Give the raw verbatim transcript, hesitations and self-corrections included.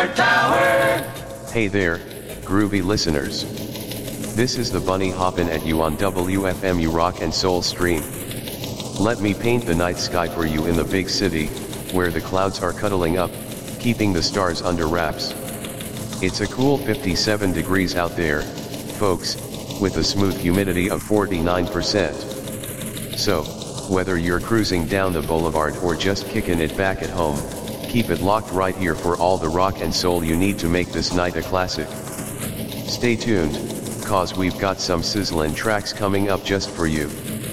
Star Tower. Hey there, groovy listeners. This is the Bunny hoppin' at you on W F M U Rock and Soul Stream. Let me paint the night sky for you in the big city, where the clouds are cuddling up, keeping the stars under wraps. It's a cool fifty-seven degrees out there, folks, with a smooth humidity of forty-nine percent. So, whether you're cruising down the boulevard or just kicking it back at home, keep it locked right here for all the rock and soul you need to make this night a classic. Stay tuned, cause we've got some sizzling tracks coming up just for you.